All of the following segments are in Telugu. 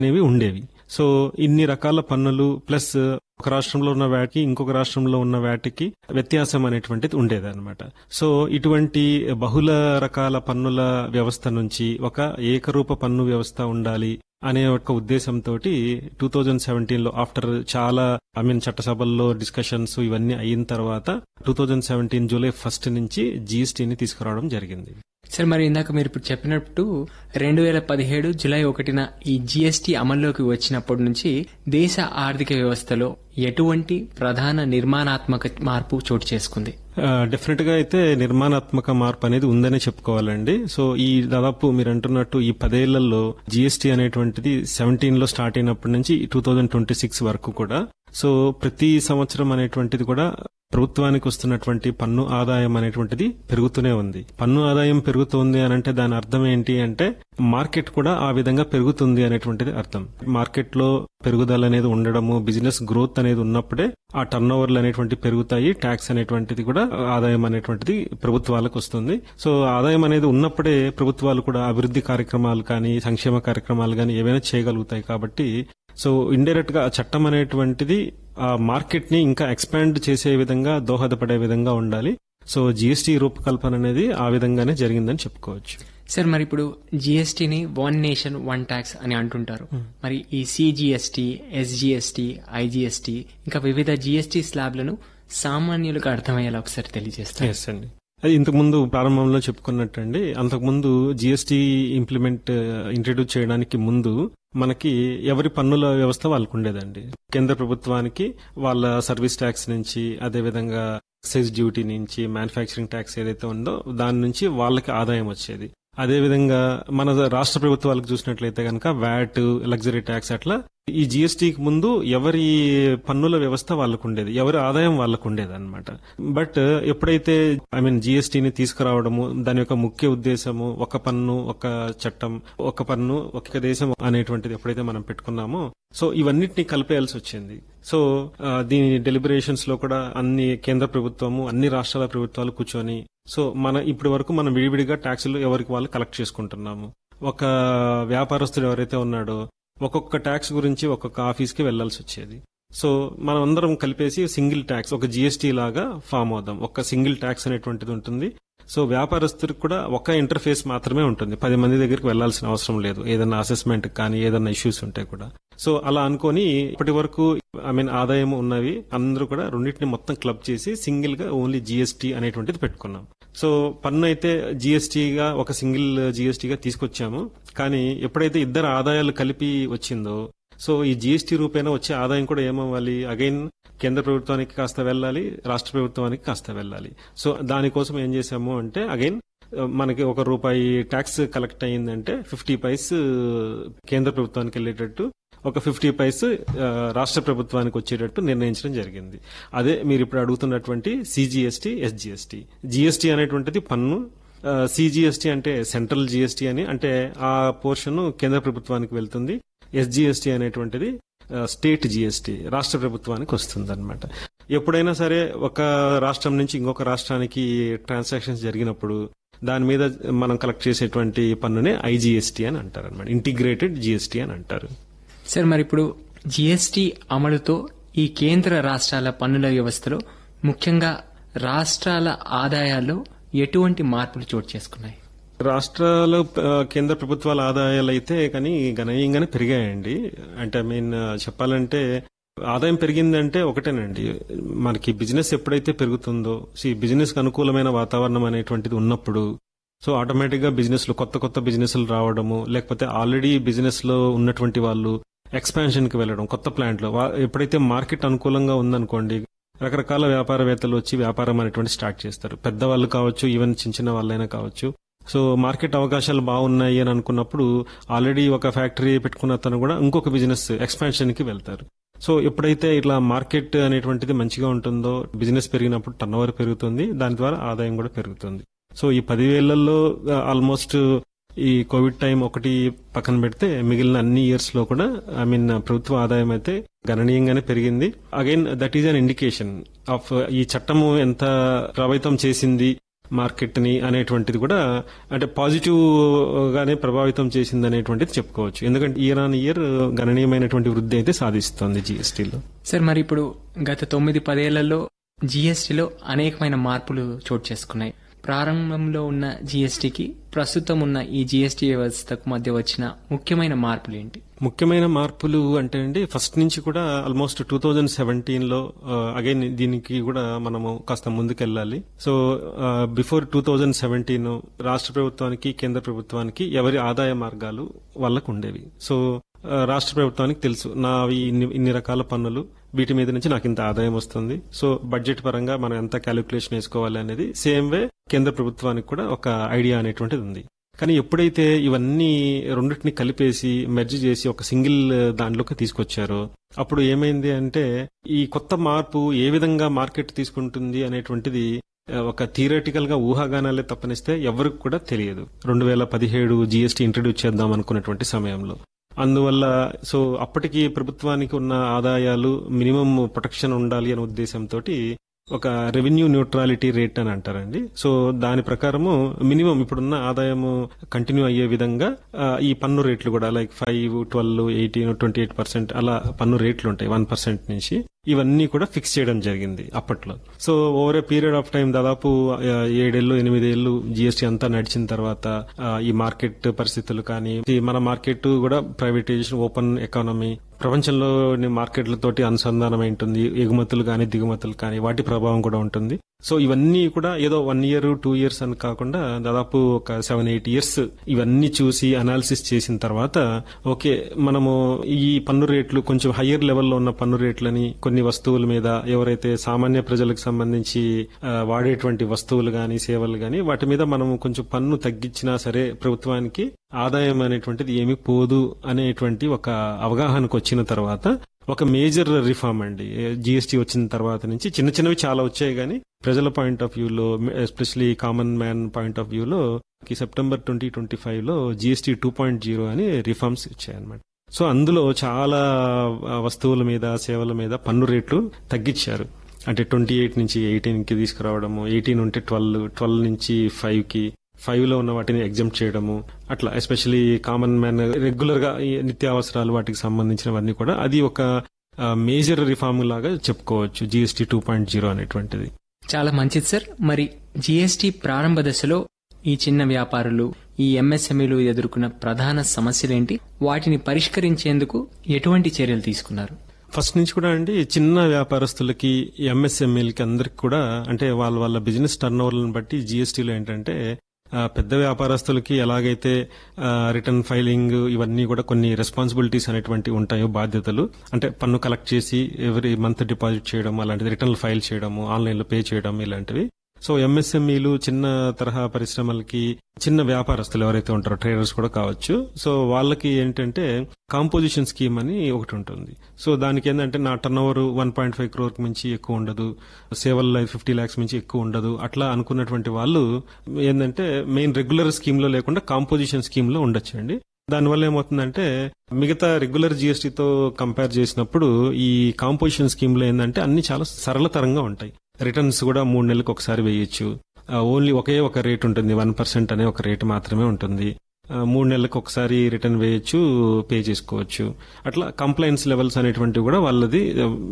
అనేవి ఉండేవి. సో ఇన్ని రకాల పన్నులు ప్లస్ ఒక రాష్ట్రంలో ఉన్న వాటికి ఇంకొక రాష్ట్రంలో ఉన్న వాటికి వ్యత్యాసం అనేటువంటిది ఉండేది అనమాట. సో ఇటువంటి బహుళ రకాల పన్నుల వ్యవస్థ నుంచి ఒక ఏకరూప పన్ను వ్యవస్థ ఉండాలి అనే ఒక ఉద్దేశంతో 2017లో ఆఫ్టర్ చాలా చట్టసభల్లో డిస్కషన్స్ ఇవన్నీ అయిన తర్వాత 2017 జూలై 1 నుంచి జీఎస్టీని తీసుకురావడం జరిగింది. సార్, మరి ఇందాక మీరు ఇప్పుడు చెప్పినట్టు 2017 జులై 1న ఈ జీఎస్టీ అమల్లోకి వచ్చినప్పటి నుంచి దేశ ఆర్థిక వ్యవస్థలో ఎటువంటి ప్రధాన నిర్మాణాత్మక మార్పు చోటు చేసుకుంది? డెఫినెట్ గా అయితే నిర్మాణాత్మక మార్పు అనేది ఉందనే చెప్పుకోవాలండి. సో ఈ దాదాపు మీరు అంటున్నట్టు ఈ 10 ఏళ్లలో జీఎస్టీ అనేటువంటిది 17లో స్టార్ట్ అయినప్పటి నుంచి 2026 వరకు కూడా సో ప్రతి సంవత్సరం అనేటువంటిది కూడా ప్రభుత్వానికి వస్తున్నటువంటి పన్ను ఆదాయం అనేటువంటిది పెరుగుతూనే ఉంది. పన్ను ఆదాయం పెరుగుతోంది అని అంటే దాని అర్థం ఏంటి అంటే మార్కెట్ కూడా ఆ విధంగా పెరుగుతుంది అనేటువంటిది అర్థం. మార్కెట్ లో పెరుగుదల అనేది ఉండడము, బిజినెస్ గ్రోత్ అనేది ఉన్నప్పుడే ఆ టర్న్ ఓవర్లు అనేటువంటి పెరుగుతాయి, ట్యాక్స్ అనేటువంటిది కూడా ఆదాయం అనేటువంటిది ప్రభుత్వాలకు వస్తుంది. సో ఆదాయం అనేది ఉన్నప్పుడే ప్రభుత్వాలు కూడా అభివృద్ధి కార్యక్రమాలు కానీ సంక్షేమ కార్యక్రమాలు కానీ ఏవైనా చేయగలుగుతాయి. కాబట్టి సో ఇండైరెక్ట్ గా చట్టం అనేటువంటిది ఆ మార్కెట్ ని ఇంకా ఎక్స్పాండ్ చేసే విధంగా దోహదపడే విధంగా ఉండాలి. సో జీఎస్టీ రూపకల్పన అనేది ఆ విధంగానే జరిగిందని చెప్పుకోవచ్చు. సార్, మరి ఇప్పుడు జీఎస్టీని వన్ నేషన్ వన్ ట్యాక్స్ అని అంటుంటారు. మరి ఈ సిజిఎస్టీ, ఎస్జిఎస్టీ, ఐజిఎస్టీ ఇంకా వివిధ జీఎస్టీ స్లాబ్లను సామాన్యులకు అర్థమయ్యేలా ఒకసారి తెలియజేస్తారు. ఎస్ అండి, అది ఇంతకుముందు ప్రారంభంలో చెప్పుకున్నట్టండి. అంతకుముందు జీఎస్టీ ఇంట్రడ్యూస్ చేయడానికి ముందు మనకి ఎవరి పన్నుల వ్యవస్థ వాళ్ళకు ఉండేదండి. కేంద్ర ప్రభుత్వానికి వాళ్ళ సర్వీస్ ట్యాక్స్ నుంచి, అదేవిధంగా ఎక్సైజ్ డ్యూటీ నుంచి, మ్యానుఫ్యాక్చరింగ్ ట్యాక్స్ ఏదైతే ఉందో దాని నుంచి వాళ్ళకి ఆదాయం వచ్చేది. అదేవిధంగా మన రాష్ట్ర ప్రభుత్వాలకు చూసినట్లయితే కనుక వ్యాట్, లగ్జరీ ట్యాక్స్ అట్లా ఈ జీఎస్టీకి ముందు ఎవరి పన్నుల వ్యవస్థ వాళ్ళకు ఉండేది, ఎవరి ఆదాయం వాళ్ళకు ఉండేది అనమాట. బట్ ఎప్పుడైతే జీఎస్టీని తీసుకురావడము, దాని యొక్క ముఖ్య ఉద్దేశము ఒక పన్ను ఒక చట్టం, ఒక పన్ను ఒక దేశం అనేటువంటిది ఎప్పుడైతే మనం పెట్టుకున్నామో సో ఇవన్నిటిని కలిపేయాల్సి వచ్చింది. సో దీని డెలిబరేషన్స్ లో కూడా అన్ని కేంద్ర ప్రభుత్వము, అన్ని రాష్ట్రాల ప్రభుత్వాలు కూర్చొని సో ఇప్పటి వరకు మనం విడివిడిగా ట్యాక్సులు ఎవరికి వాళ్ళు కలెక్ట్ చేసుకుంటున్నాము. ఒక వ్యాపారస్తుడు ఎవరైతే ఉన్నాడో ఒక్కొక్క ట్యాక్స్ గురించి ఒక్కొక్క ఆఫీస్కి వెళ్లాల్సి వచ్చేది. సో మనం అందరం కలిపేసి సింగిల్ ట్యాక్స్, ఒక జీఎస్టీ లాగా ఫామ్ అవుదాం. ఒక సింగిల్ ట్యాక్స్ అనేటువంటిది ఉంటుంది. సో వ్యాపారస్తుడికి కూడా ఒక ఇంటర్ఫేస్ మాత్రమే ఉంటుంది, 10 మంది దగ్గరికి వెళ్లాల్సిన అవసరం లేదు, ఏదన్నా అసెస్మెంట్ కానీ ఏదన్నా ఇష్యూస్ ఉంటే కూడా. సో అలా అనుకొని ఇప్పటి వరకు ఆదాయం ఉన్నవి అందరూ కూడా రెండింటిని మొత్తం క్లబ్ చేసి సింగిల్ గా ఓన్లీ జీఎస్టీ అనేటువంటిది పెట్టుకున్నాం. సో పన్ను అయితే జీఎస్టీగా ఒక సింగిల్ జీఎస్టీగా తీసుకొచ్చాము. కానీ ఎప్పుడైతే ఇద్దరు ఆదాయాలు కలిపి వచ్చిందో సో ఈ జీఎస్టీ రూపేణా వచ్చే ఆదాయం కూడా ఏమవ్వాలి, అగైన్ కేంద్ర ప్రభుత్వానికి కాస్త వెళ్ళాలి, రాష్ట్ర ప్రభుత్వానికి కాస్త వెళ్ళాలి. సో దానికోసం ఏం చేశాము అంటే అగైన్ మనకి ₹1 ట్యాక్స్ కలెక్ట్ అయ్యిందంటే 50 పైస్ కేంద్ర ప్రభుత్వానికి వెళ్ళేటట్టు, ఒక 50 పైస్ రాష్ట్ర ప్రభుత్వానికి వచ్చేటట్టు నిర్ణయించడం జరిగింది. అదే మీరు ఇప్పుడు అడుగుతున్నటువంటి సిజిఎస్టీ, ఎస్జిఎస్టీ. జిఎస్టీ అనేటువంటిది పన్ను, సిజిఎస్టీ అంటే సెంట్రల్ జిఎస్టీ అని, అంటే ఆ పోర్షన్ కేంద్ర ప్రభుత్వానికి వెళ్తుంది. ఎస్జిఎస్టీ అనేటువంటిది స్టేట్ జిఎస్టీ, రాష్ట్ర ప్రభుత్వానికి వస్తుంది అనమాట. ఎప్పుడైనా సరే ఒక రాష్ట్రం నుంచి ఇంకొక రాష్ట్రానికి ట్రాన్సాక్షన్స్ జరిగినప్పుడు దాని మీద మనం కలెక్ట్ చేసేటువంటి పన్నునే ఐజిఎస్టీ అని అంటారు అనమాట, ఇంటిగ్రేటెడ్ జిఎస్టీ అని అంటారు. సార్, మరి ఇప్పుడు జీఎస్టీ అమలుతో ఈ కేంద్ర రాష్ట్రాల పన్నుల వ్యవస్థలో ముఖ్యంగా రాష్ట్రాల ఆదాయాల్లో ఎటువంటి మార్పులు చోటు చేసుకున్నాయి? రాష్ట్రాలు కేంద్ర ప్రభుత్వాల ఆదాయాలు అయితే కానీ గణనీయంగానే పెరిగాయండి. అంటే చెప్పాలంటే ఆదాయం పెరిగిందంటే ఒకటేనండి, మనకి బిజినెస్ ఎప్పుడైతే పెరుగుతుందో, బిజినెస్ కి అనుకూలమైన వాతావరణం అనేటువంటిది ఉన్నప్పుడు సో ఆటోమేటిక్ గా బిజినెస్ లో కొత్త కొత్త బిజినెస్లు రావడము, లేకపోతే ఆల్రెడీ బిజినెస్ లో ఉన్నటువంటి వాళ్ళు ఎక్స్పాన్షన్ కి వెళ్లడం, కొత్త ప్లాంట్లు. ఎప్పుడైతే మార్కెట్ అనుకూలంగా ఉందనుకోండి, రకరకాల వ్యాపారవేత్తలు వచ్చి వ్యాపారం అనేటువంటి స్టార్ట్ చేస్తారు. పెద్దవాళ్ళు కావచ్చు, ఈవెన్ చిన్న వాళ్ళైనా కావచ్చు. సో మార్కెట్ అవకాశాలు బాగున్నాయి అని అనుకున్నప్పుడు ఆల్రెడీ ఒక ఫ్యాక్టరీ పెట్టుకున్న తను కూడా ఇంకొక బిజినెస్ ఎక్స్పాన్షన్ కి వెళ్తారు. సో ఎప్పుడైతే ఇట్లా మార్కెట్ అనేటువంటిది మంచిగా ఉంటుందో, బిజినెస్ పెరిగినప్పుడు టర్న్ ఓవర్ పెరుగుతుంది, దాని ద్వారా ఆదాయం కూడా పెరుగుతుంది. సో ఈ 10 ఏళ్లలో ఆల్మోస్ట్ ఈ కోవిడ్ టైం ఒకటి పక్కన పెడితే మిగిలిన అన్ని ఇయర్స్ లో కూడా ప్రభుత్వ ఆదాయం అయితే గణనీయంగానే పెరిగింది. Again that is an indication of ఈ చట్టము ఎంత ప్రభావితం చేసింది మార్కెట్ ని అనేటువంటిది కూడా అంటే పాజిటివ్ గానే ప్రభావితం చేసింది అనేటువంటిది చెప్పుకోవచ్చు. ఎందుకంటే ఇయర్ ఆన్ ఇయర్ గణనీయమైనటువంటి వృద్ధి అయితే సాధిస్తోంది జీఎస్టీలో. సార్ మరి ఇప్పుడు గత 9-10 ఏళ్లలో జీఎస్టీలో అనేకమైన మార్పులు చోటు చేసుకున్నాయి. ప్రారంభంలో ఉన్న జీఎస్టీకి ప్రస్తుతం ఉన్న ఈ జీఎస్టీ వ్యవస్థకు మధ్య వచ్చిన ముఖ్యమైన మార్పులు ఏంటి? ముఖ్యమైన మార్పులు అంటే అండి, ఫస్ట్ నుంచి కూడా ఆల్మోస్ట్ 2017లో అగైన్ దీనికి కూడా మనము కాస్త ముందుకెళ్ళాలి. సో బిఫోర్ 2017 రాష్ట్ర ప్రభుత్వానికి కేంద్ర ప్రభుత్వానికి ఎవరి ఆదాయ మార్గాలు వాళ్ళకు ఉండేవి. సో రాష్ట్ర ప్రభుత్వానికి తెలుసు నావి ఇన్ని రకాల పన్నులు, వీటి మీద నుంచి నాకు ఇంత ఆదాయం వస్తుంది. సో బడ్జెట్ పరంగా మనం ఎంత క్యాలిక్యులేషన్ వేసుకోవాలి అనేది సేమ్ వే కేంద్ర ప్రభుత్వానికి కూడా ఒక ఐడియా అనేటువంటిది ఉంది. కానీ ఎప్పుడైతే ఇవన్నీ రెండింటిని కలిపేసి మెర్జ్ చేసి ఒక సింగిల్ దాంట్లోకి తీసుకొచ్చారో అప్పుడు ఏమైంది అంటే ఈ కొత్త మార్పు ఏ విధంగా మార్కెట్ తీసుకుంటుంది అనేటువంటిది ఒక థియరటికల్ గా ఊహాగానాలే తప్పనిస్తే ఎవరికి కూడా తెలియదు. 2017 జీఎస్టీ ఇంట్రడ్యూస్ చేద్దాం అనుకున్నటువంటి సమయంలో అందువల్ల సో అప్పటికి ప్రభుత్వానికి ఉన్న ఆదాయాలు మినిమం ప్రొటెక్షన్ ఉండాలి అనే ఉద్దేశంతో ఒక రెవెన్యూ న్యూట్రాలిటీ రేట్ అని అంటారండి. సో దాని ప్రకారము మినిమం ఇప్పుడున్న ఆదాయము కంటిన్యూ అయ్యే విధంగా ఈ పన్ను రేట్లు కూడా లైక్ 5, 12, 18, 28% అలా పన్ను రేట్లు ఉంటాయి 1% నుంచి. ఇవన్నీ కూడా ఫిక్స్ చేయడం జరిగింది అప్పట్లో. So over a period of time దాదాపు 7-8 ఏళ్లు జీఎస్టీ అంతా నడిచిన తర్వాత ఈ మార్కెట్ పరిస్థితులు కానీ మన మార్కెట్ కూడా ప్రైవేటైజేషన్, ఓపెన్ ఎకానమీ, ప్రపంచంలోని మార్కెట్లతోటి అనుసంధానం ఉంటుంది, ఎగుమతులు కానీ దిగుమతులు కానీ వాటి ప్రభావం కూడా ఉంటుంది. సో ఇవన్నీ కూడా ఏదో 1 year 2 years అని కాకుండా దాదాపు ఒక 7-8 years ఇవన్నీ చూసి అనాలిసిస్ చేసిన తర్వాత ఓకే మనము ఈ పన్ను రేట్లు కొంచెం హయ్యర్ లెవెల్లో ఉన్న పన్ను రేట్లని కొన్ని వస్తువుల మీద ఎవరైతే సామాన్య ప్రజలకు సంబంధించి వాడేటువంటి వస్తువులు గాని సేవలు గాని వాటి మీద మనం కొంచెం పన్ను తగ్గించినా సరే ప్రభుత్వానికి ఆదాయం అనేటువంటిది ఏమీ పోదు అనేటువంటి ఒక అవగాహనకు వచ్చిన తర్వాత ఒక మేజర్ రిఫార్మ్ అండి జీఎస్టీ వచ్చిన తర్వాత నుంచి. చిన్న చిన్నవి చాలా వచ్చాయి కానీ ప్రజల పాయింట్ ఆఫ్ వ్యూలో, especially common man point of వ్యూలో సెప్టెంబర్ 2025లో జీఎస్టీ 2.0 అని రిఫార్మ్స్ వచ్చాయన్నమాట. సో అందులో చాలా వస్తువుల మీద సేవల మీద పన్ను రేట్లు తగ్గించారు. అంటే 28 నుంచి 18కి తీసుకురావడము, 18 ఉంటే 12 నుంచి 5కి, 5లో ఉన్న వాటిని ఎగ్జామ్ చేయడము, అట్లా ఎస్పెషలీ కామన్ మ్యాన్ రెగ్యులర్ గా నిత్యావసరాలు వాటికి సంబంధించినవన్నీ కూడా అది ఒక మేజర్ రిఫార్మ్ లాగా చెప్పుకోవచ్చు జీఎస్టీ 2.0 అనేటువంటిది. చాలా మంచిది సార్. మరి జీఎస్టీ ప్రారంభ దశలో ఈ చిన్న వ్యాపారులు, ఈ ఎంఎస్ఎంఈలు ఎదుర్కొన్న ప్రధాన సమస్యలేంటి? వాటిని పరిష్కరించేందుకు ఎటువంటి చర్యలు తీసుకున్నారు? ఫస్ట్ నుంచి కూడా అండి చిన్న వ్యాపారస్తులకి, ఎంఎస్ఎంఈలకి అందరికి కూడా అంటే వాళ్ళ బిజినెస్ టర్న్ ఓవర్లను బట్టి జీఎస్టీలో ఏంటంటే పెద్ద వ్యాపారస్తులకి ఎలాగైతే రిటర్న్ ఫైలింగ్ ఇవన్నీ కూడా కొన్ని రెస్పాన్సిబిలిటీస్ అనేటువంటి ఉంటాయో, బాధ్యతలు అంటే పన్ను కలెక్ట్ చేసి ఎవ్రీ మంత్ డిపాజిట్ చేయడం, అలాంటిది రిటర్న్ ఫైల్ చేయడము, ఆన్లైన్ లో పే చేయడం ఇలాంటివి. సో ఎంఎస్ఎంఈలు చిన్న తరహా పరిశ్రమలకి, చిన్న వ్యాపారస్తులు ఎవరైతే ఉంటారో ట్రేడర్స్ కూడా కావచ్చు, సో వాళ్ళకి ఏంటంటే కాంపోజిషన్ స్కీమ్ అని ఒకటి ఉంటుంది. సో దానికి ఏంటంటే నా టర్న్ ఓవర్ 1.5 crore మించి ఎక్కువ ఉండదు, సేవల్లో 50 lakhs మించి ఎక్కువ ఉండదు, అట్లా అనుకున్నటువంటి వాళ్ళు ఏంటంటే మెయిన్ రెగ్యులర్ స్కీమ్ లో లేకుండా కాంపోజిషన్ స్కీమ్ లో ఉండొచ్చండి. దానివల్ల ఏమవుతుందంటే మిగతా రెగ్యులర్ జీఎస్టీతో కంపేర్ చేసినప్పుడు ఈ కాంపోజిషన్ స్కీమ్ లో ఏంటంటే అన్ని చాలా సరళతరంగా ఉంటాయి. రిటర్న్స్ కూడా 3 నెలలకు ఒకసారి వేయొచ్చు. ఓన్లీ ఒకే ఒక రేట్ ఉంటుంది, 1% అనే ఒక రేట్ మాత్రమే ఉంటుంది. 3 నెలలకు ఒకసారి రిటర్న్ వేయొచ్చు, పే చేసుకోవచ్చు. అట్లా కంప్లైన్స్ లెవెల్స్ అనేటువంటివి కూడా వాళ్ళది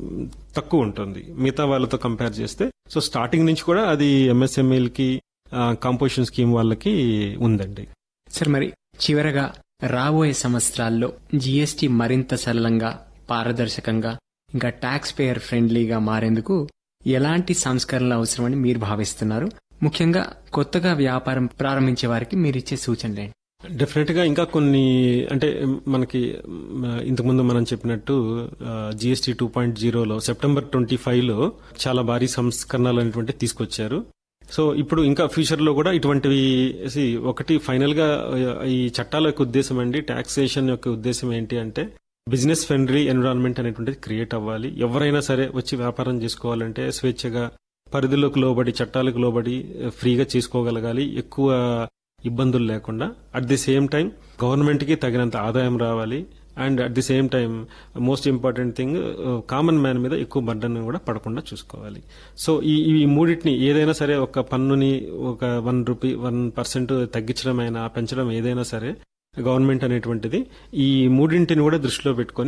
తక్కువ ఉంటుంది మిగతా వాళ్ళతో కంపేర్ చేస్తే. సో స్టార్టింగ్ నుంచి కూడా అది ఎంఎస్ఎంఈలకి, కాంపోజిషన్ స్కీమ్ వాళ్ళకి ఉందండి. సార్ మరి చివరగా రాబోయే సంవత్సరాల్లో జీఎస్టీ మరింత సరళంగా, పారదర్శకంగా, ఇంకా ట్యాక్స్ పేయర్ ఫ్రెండ్లీగా మారేందుకు ఎలాంటి సంస్కరణలు అవసరమని మీరు భావిస్తున్నారు? ముఖ్యంగా కొత్తగా వ్యాపారం ప్రారంభించే వారికి మీరిచ్చే సూచనలేంటి? డెఫినెట్ గా ఇంకా కొన్ని అంటే మనకి ఇంతకుముందు మనం చెప్పినట్టు జీఎస్టీ 2.0లో సెప్టెంబర్ 25లో చాలా భారీ సంస్కరణలు అనేటువంటి తీసుకొచ్చారు. సో ఇప్పుడు ఇంకా ఫ్యూచర్ లో కూడా ఇటువంటివి ఒకటి ఫైనల్ గా ఈ చట్టాల యొక్క ఉద్దేశం అండి, టాక్సేషన్ యొక్క ఉద్దేశం ఏంటి అంటే బిజినెస్ ఫ్రెండ్లీ ఎన్విరాన్మెంట్ అనేటువంటిది క్రియేట్ అవ్వాలి. ఎవరైనా సరే వచ్చి వ్యాపారం చేసుకోవాలంటే స్వేచ్ఛగా, పరిధిలోకి లోబడి, చట్టాలకు లోబడి ఫ్రీగా చేసుకోగలగాలి, ఎక్కువ ఇబ్బందులు లేకుండా. At the same time government కి తగినంత ఆదాయం రావాలి. And at the same time most important thing common man మీద ఎక్కువ బర్డన్ కూడా పడకుండా చూసుకోవాలి. సో ఈ మూడింటిని ఏదైనా సరే, ఒక పన్నుని ఒక 1% తగ్గించడం అయినా పెంచడం ఏదైనా సరే, గవర్నమెంట్ అనేటువంటిది ఈ మూడింటిని కూడా దృష్టిలో పెట్టుకొని